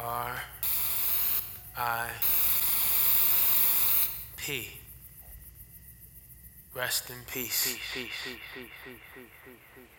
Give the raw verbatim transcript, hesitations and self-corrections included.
R I P. Rest in peace. Peace, peace, peace, peace, peace, peace, peace, peace.